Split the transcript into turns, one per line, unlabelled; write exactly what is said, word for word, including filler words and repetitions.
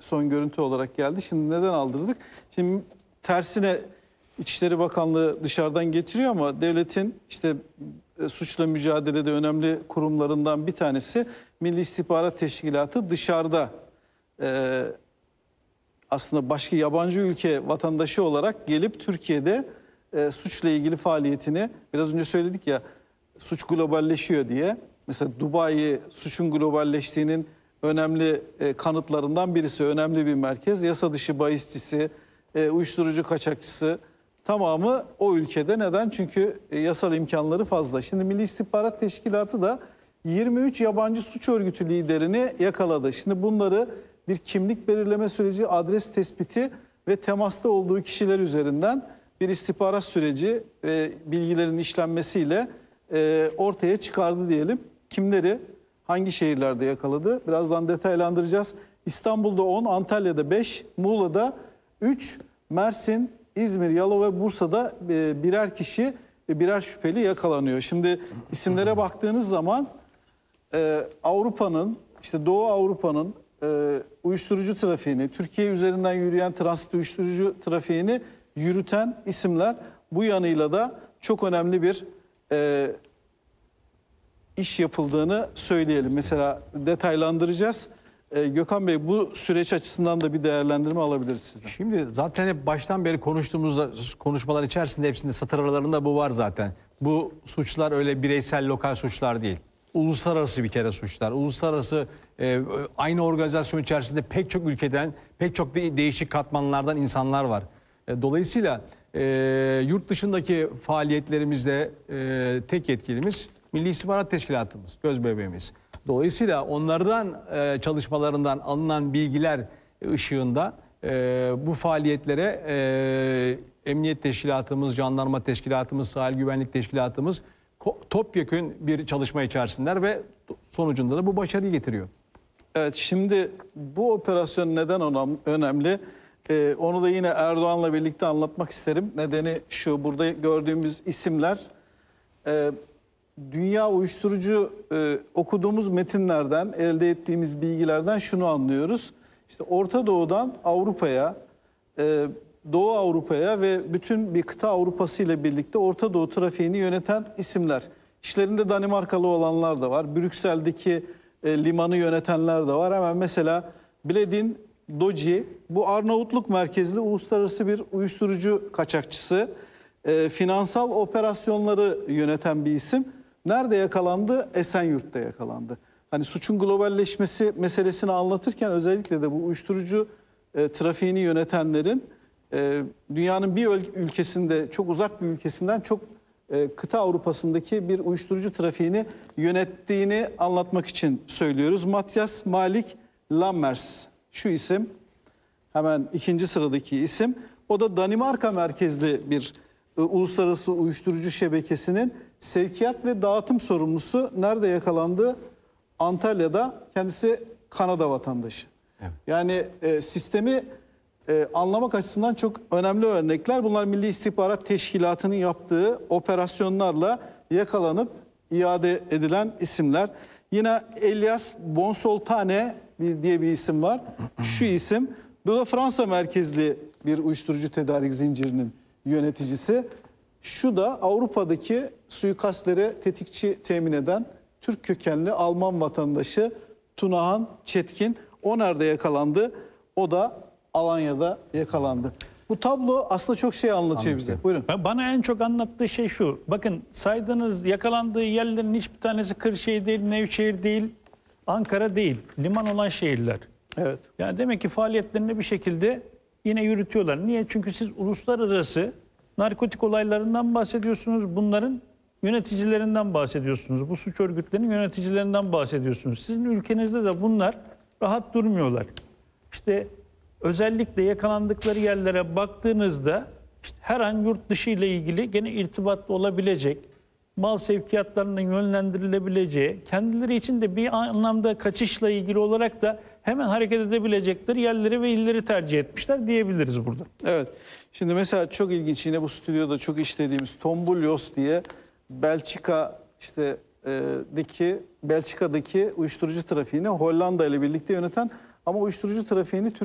son görüntü olarak geldi. Şimdi neden aldırdık? Şimdi tersine İçişleri Bakanlığı dışarıdan getiriyor ama devletin işte e, suçla mücadelede önemli kurumlarından bir tanesi Milli İstihbarat Teşkilatı dışarıda e, aslında başka yabancı ülke vatandaşı olarak gelip Türkiye'de e, suçla ilgili faaliyetini, biraz önce söyledik ya, suç globalleşiyor diye. Mesela Dubai suçun globalleştiğinin önemli e, kanıtlarından birisi, önemli bir merkez. Yasa dışı bahisçisi, e, uyuşturucu kaçakçısı tamamı o ülkede. Neden? Çünkü e, yasal imkanları fazla. Şimdi Milli İstihbarat Teşkilatı da yirmi üç yabancı suç örgütü liderini yakaladı. Şimdi bunları bir kimlik belirleme süreci, adres tespiti ve temasta olduğu kişiler üzerinden bir istihbarat süreci ve bilgilerin işlenmesiyle e, ortaya çıkardı diyelim. Kimleri, hangi şehirlerde yakaladı? Birazdan detaylandıracağız. İstanbul'da on, Antalya'da beş, Muğla'da üç, Mersin, İzmir, Yalova ve Bursa'da e, birer kişi ve birer şüpheli yakalanıyor. Şimdi isimlere baktığınız zaman e, Avrupa'nın, işte Doğu Avrupa'nın e, uyuşturucu trafiğini, Türkiye üzerinden yürüyen transit uyuşturucu trafiğini yürüten isimler. Bu yanıyla da çok önemli bir e, iş yapıldığını söyleyelim. Mesela detaylandıracağız. Ee, Gökhan Bey, bu süreç açısından da bir değerlendirme alabiliriz sizden.
Şimdi zaten hep baştan beri konuştuğumuzda, konuşmalar içerisinde hepsinde satır aralarında bu var zaten. Bu suçlar öyle bireysel, lokal suçlar değil. Uluslararası bir kere suçlar. Uluslararası e, aynı organizasyon içerisinde pek çok ülkeden, pek çok de, değişik katmanlardan insanlar var. E, dolayısıyla e, yurt dışındaki faaliyetlerimizde e, tek yetkilimiz Milli İstihbarat Teşkilatımız, göz bebeğimiz. Dolayısıyla onlardan e, çalışmalarından alınan bilgiler ışığında e, bu faaliyetlere e, Emniyet Teşkilatımız, Jandarma Teşkilatımız, Sahil Güvenlik Teşkilatımız topyekün bir çalışma içerisindeler ve sonucunda da bu başarıyı getiriyor.
Evet, şimdi bu operasyon neden önemli? Ee, onu da yine Erdoğan'la birlikte anlatmak isterim. Nedeni şu: burada gördüğümüz isimler e, dünya uyuşturucu e, okuduğumuz metinlerden, elde ettiğimiz bilgilerden şunu anlıyoruz. İşte Orta Doğu'dan Avrupa'ya, e, Doğu Avrupa'ya ve bütün bir kıta Avrupa'sı ile birlikte Orta Doğu trafiğini yöneten isimler. İşlerinde Danimarkalı olanlar da var. Brüksel'deki e, limanı yönetenler de var. Hemen mesela Bledin Doci, bu Arnavutluk merkezli uluslararası bir uyuşturucu kaçakçısı. E, finansal operasyonları yöneten bir isim. Nerede yakalandı? Esenyurt'ta yakalandı. Hani suçun globalleşmesi meselesini anlatırken özellikle de bu uyuşturucu e, trafiğini yönetenlerin e, dünyanın bir ülkesinde, çok uzak bir ülkesinden çok e, kıta Avrupa'sındaki bir uyuşturucu trafiğini yönettiğini anlatmak için söylüyoruz. Matthias Malik Lammers, şu isim, hemen ikinci sıradaki isim. O da Danimarka merkezli bir e, uluslararası uyuşturucu şebekesinin sevkiyat ve dağıtım sorumlusu. Nerede yakalandı? Antalya'da. Kendisi Kanada vatandaşı. Evet. Yani e, sistemi e, anlamak açısından çok önemli örnekler. Bunlar Milli İstihbarat Teşkilatı'nın yaptığı operasyonlarla yakalanıp iade edilen isimler. Yine Elias Bonsoltane diye bir isim var. Şu isim, bu da Fransa merkezli bir uyuşturucu tedarik zincirinin yöneticisi. Şu da Avrupa'daki suikastlere tetikçi temin eden Türk kökenli Alman vatandaşı Tunahan Çetkin. O nerede yakalandı? O da Alanya'da yakalandı. Bu tablo aslında çok şey anlatıyor Anladım. bize. Buyurun.
Bana en çok anlattığı şey şu. Bakın, saydığınız yakalandığı yerlerin hiçbir tanesi Kırşehir değil, Nevşehir değil, Ankara değil. Liman olan şehirler.
Evet.
Yani demek ki faaliyetlerini bir şekilde yine yürütüyorlar. Niye? Çünkü siz uluslararası narkotik olaylarından bahsediyorsunuz. Bunların yöneticilerinden bahsediyorsunuz. Bu suç örgütlerinin yöneticilerinden bahsediyorsunuz. Sizin ülkenizde de bunlar rahat durmuyorlar. İşte özellikle yakalandıkları yerlere baktığınızda işte her an yurt dışı ile ilgili gene irtibatlı olabilecek, mal sevkiyatlarının yönlendirilebileceği, kendileri için de bir anlamda kaçışla ilgili olarak da hemen hareket edebilecekleri yerleri ve illeri tercih etmişler diyebiliriz burada.
Evet. Şimdi mesela çok ilginç, yine bu stüdyoda çok işlediğimiz Tombulyos diye Belçika işte e, deki Belçika'daki uyuşturucu trafiğini Hollanda ile birlikte yöneten ama uyuşturucu trafiğini